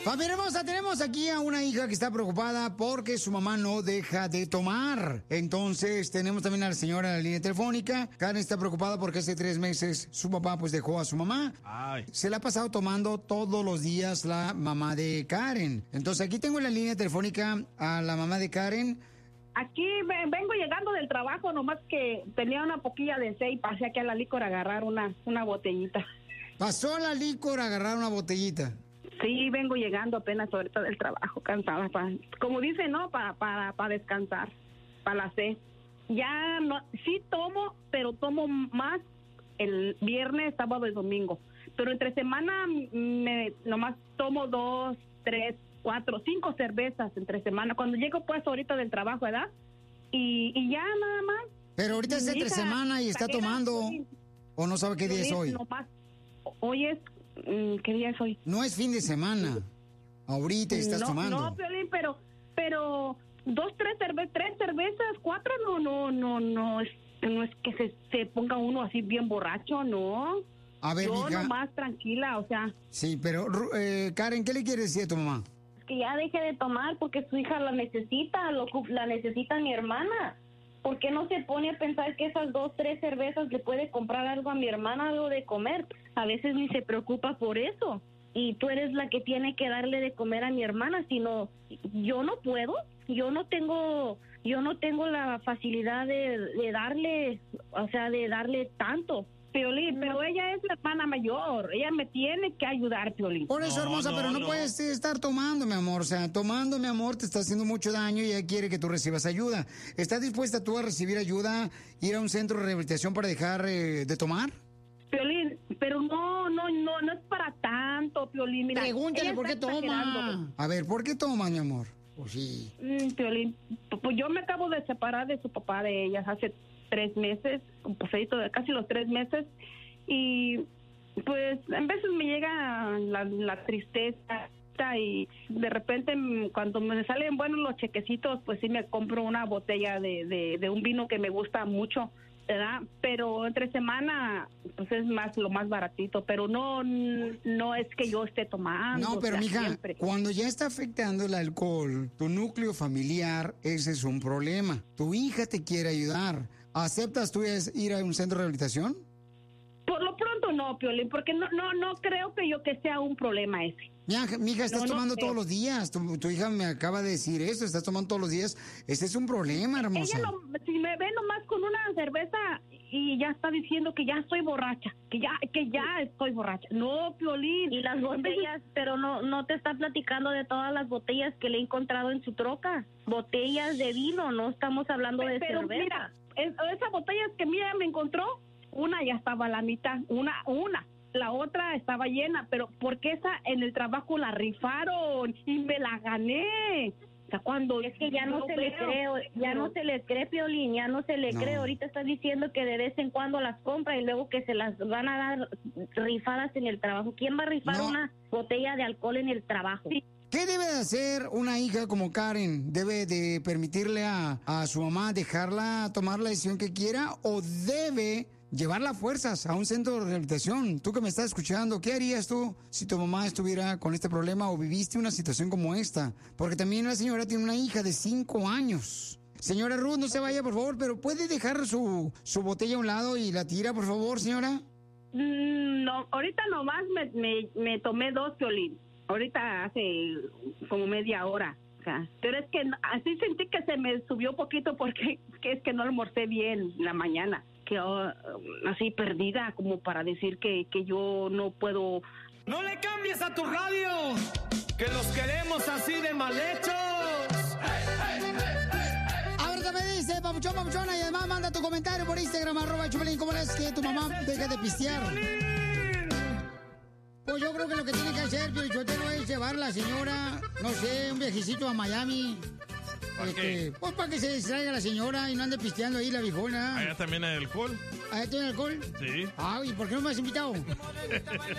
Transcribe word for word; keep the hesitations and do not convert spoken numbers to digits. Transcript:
Familia hermosa, tenemos aquí a una hija que está preocupada porque su mamá no deja de tomar. Entonces, tenemos también a la señora en la línea telefónica. Karen está preocupada porque hace tres meses su papá pues dejó a su mamá. Ay. Se la ha pasado tomando todos los días la mamá de Karen. Entonces, aquí tengo en la línea telefónica a la mamá de Karen. Aquí vengo llegando del trabajo, nomás que tenía una poquilla de té y pasé aquí a la licor a agarrar una, una botellita. ¿Pasó a la licor a agarrar una botellita? Sí, vengo llegando apenas ahorita del trabajo, cansada. Pa, como dice, ¿no? Para para para descansar, para la sed. Ya no, sí tomo, pero tomo más el viernes, sábado y domingo. Pero entre semana me nomás tomo dos, tres, cuatro, cinco cervezas entre semana. Cuando llego pues ahorita del trabajo, ¿verdad? Y, y ya nada más. Pero ahorita es entre semana y está tomando. ¿O no sabe qué día es hoy? Nomás, hoy es... ¿Qué día es hoy? No es fin de semana. Ahorita estás no, tomando. No, Piolín, pero, pero dos, tres, cerve tres cervezas, cuatro, no, no, no, no es, no es que se, se ponga uno así bien borracho, no. A ver, Yo mija. nomás tranquila, o sea. Sí, pero eh, Karen, ¿qué le quieres decir a tu mamá? Que ya deje de tomar porque su hija la necesita, lo, la necesita mi hermana. ¿Por qué no se pone a pensar que esas dos, tres cervezas le puede comprar algo a mi hermana, algo de comer? A veces ni se preocupa por eso. Y tú eres la que tiene que darle de comer a mi hermana, sino yo no puedo, yo no tengo, yo no tengo la facilidad de, de darle, o sea, de darle tanto. Piolín, pero ella es la hermana mayor, ella me tiene que ayudar, Piolín. Por eso, No, hermosa, no, pero no, no. puedes estar tomando, mi amor. O sea, tomando, mi amor, te está haciendo mucho daño y ella quiere que tú recibas ayuda. ¿Estás dispuesta tú a recibir ayuda, ir a un centro de rehabilitación para dejar eh, de tomar? Piolín, pero no, no, no, no es para tanto, Piolín. Mira, Pregúntale ella por qué está toma. exagerando. A ver, ¿por qué toma, mi amor? Pues sí. Mm, Piolín, pues yo me acabo de separar de su papá de ellas hace tres meses, un poquito de casi los tres meses, y pues en veces me llega la, la tristeza y de repente cuando me salen buenos los chequecitos, pues sí me compro una botella de, de, de un vino que me gusta mucho, ¿verdad? Pero entre semana pues es más lo más baratito, pero no no es que yo esté tomando. No, pero o sea, mija, siempre. cuando ya está afectando el alcohol, tu núcleo familiar, ese es un problema. Tu hija te quiere ayudar. ¿Aceptas tú es ir a un centro de rehabilitación? Por lo pronto no, Piolín, porque no no no creo que yo que sea un problema ese. Mija, mija estás No, no tomando creo. todos los días. Tu, tu hija me acaba de decir eso, estás tomando todos los días. Ese es un problema, hermosa. Ella lo, si me ve nomás con una cerveza y ya está diciendo que ya estoy borracha, que ya que ya estoy borracha. No, Piolín. Y las botellas, pero no no te está platicando de todas las botellas que le he encontrado en su troca. Botellas de vino, no estamos hablando de Pero cerveza. mira, es, esas botellas que mira me encontró, una ya estaba a la mitad, una, una. La otra estaba llena, pero porque esa en el trabajo la rifaron y me la gané. O sea, cuando Es que ya no yo se le veo, cree, ya pero- no se le cree, Piolín, ya no se le No. cree. Ahorita estás diciendo que de vez en cuando las compra y luego que se las van a dar rifadas en el trabajo. ¿Quién va a rifar No. una botella de alcohol en el trabajo? Sí. ¿Qué debe de hacer una hija como Karen? ¿Debe de permitirle a, a su mamá dejarla tomar la decisión que quiera o debe llevarla a fuerzas a un centro de rehabilitación? Tú que me estás escuchando, ¿qué harías tú si tu mamá estuviera con este problema o viviste una situación como esta? Porque también la señora tiene una hija de cinco años. Señora Ruth, no se vaya, por favor, pero ¿puede dejar su, su botella a un lado y la tira, por favor, señora? Mm, No, ahorita nomás me, me, me tomé dos, Piolín. Ahorita hace como media hora. O sea, pero es que así sentí que se me subió poquito porque que es que no almorcé bien en la mañana. Que oh, así perdida como para decir que, que yo no puedo. No le cambies a tu radio, que los queremos así de mal hechos. Ahora me dice, papuchón, papuchona, y además manda tu comentario por Instagram, arroba Chupelín, ¿cómo es que tu mamá deje de pistear? Pues yo creo que lo que tiene que hacer, Piolichotelo, es llevar a la señora, no sé, un viajecito a Miami. ¿Para qué? Pues para que se distraiga la señora y no ande pisteando ahí la viejona. Allá también hay alcohol. ¿Allá tiene alcohol? Sí. Ay, ¿por qué no me has invitado?